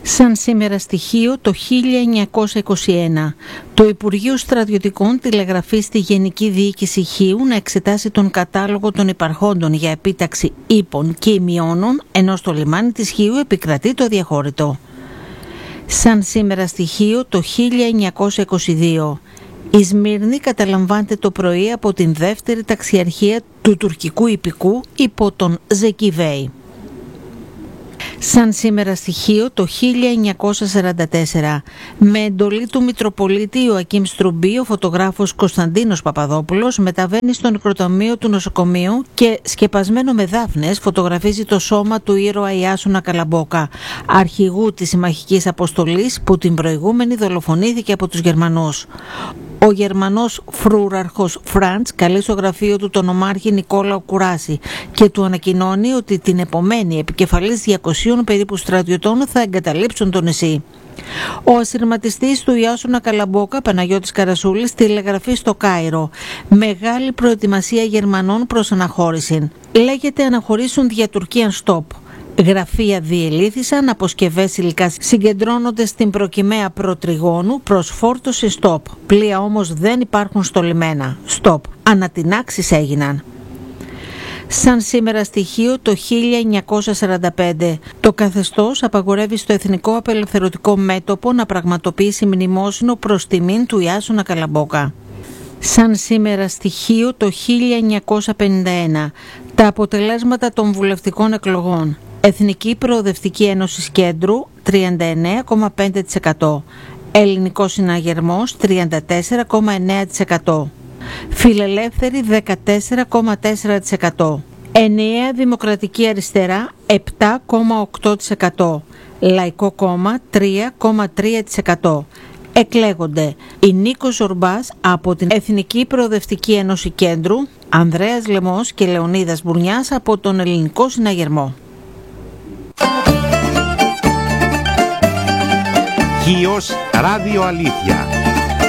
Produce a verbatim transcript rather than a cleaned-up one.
Σαν σήμερα στοιχείο το χίλια εννιακόσια είκοσι ένα, το Υπουργείο Στρατιωτικών τηλεγραφεί στη Γενική Διοίκηση Χίου να εξετάσει τον κατάλογο των υπαρχόντων για επίταξη ύπων και ημιώνων, ενώ στο λιμάνι της Χίου επικρατεί το αδιαχώρητο. Σαν σήμερα στοιχείο το χίλια εννιακόσια είκοσι δύο, η Σμύρνη καταλαμβάνεται το πρωί από την δεύτερη ταξιαρχία του τουρκικού ιππικού υπό τον Ζεκί Βέι. Σαν σήμερα στοιχείο το χίλια εννιακόσια σαράντα τέσσερα, με εντολή του Μητροπολίτη Ιωακίμ Στρουμπή, ο φωτογράφος Κωνσταντίνος Παπαδόπουλος μεταβαίνει στο νεκροτομείο του νοσοκομείου και σκεπασμένο με δάφνες φωτογραφίζει το σώμα του ήρωα Ιάσονα Καλαμπόκα, αρχηγού της συμμαχικής αποστολής που την προηγούμενη δολοφονήθηκε από τους Γερμανούς. Ο Γερμανός φρούραρχος Φραντς καλεί στο γραφείο του τον ομάρχη Νικόλαο Κουράση και του ανακοινώνει ότι την επομένη επικεφαλής διακοσίων περίπου στρατιωτών θα εγκαταλείψουν το νησί. Ο ασυρματιστής του Ιάσονα Καλαμπόκα, Παναγιώτης Καρασούλης, τηλεγραφεί στο Κάιρο. Μεγάλη προετοιμασία Γερμανών προς αναχώρηση. Λέγεται αναχωρήσουν δια Τουρκίαν στόπ. Γραφεία διελήθησαν, αποσκευές υλικά συγκεντρώνονται στην προκυμαία προτριγώνου προς φόρτωση στόπ. Πλοία όμως δεν υπάρχουν στο λιμένα. Στόπ. Ανατινάξεις έγιναν. Σαν σήμερα στοιχείο το χίλια εννιακόσια σαράντα πέντε, το καθεστώς απαγορεύει στο Εθνικό Απελευθερωτικό Μέτωπο να πραγματοποιήσει μνημόσυνο προς τιμήν του Ιάσονα Καλαμπόκα. Σαν σήμερα στοιχείο το χίλια εννιακόσια πενήντα ένα, τα αποτελέσματα των βουλευτικών εκλογών. Εθνική Προοδευτική Ένωση Κέντρου τριάντα εννέα κόμμα πέντε τοις εκατό, Ελληνικός Συναγερμός τριάντα τέσσερα κόμμα εννέα τοις εκατό, Φιλελεύθερη δεκατέσσερα κόμμα τέσσερα τοις εκατό, Ενιαία Δημοκρατική Αριστερά επτά κόμμα οκτώ τοις εκατό, Λαϊκό Κόμμα τρία κόμμα τρία τοις εκατό. Εκλέγονται η Νίκος Ζορμπάς από την Εθνική Προοδευτική Ένωση Κέντρου, Ανδρέας Λεμός και Λεωνίδας Μπουρνιάς από τον Ελληνικό Συναγερμό. Χίος Ράδιο Αλήθεια.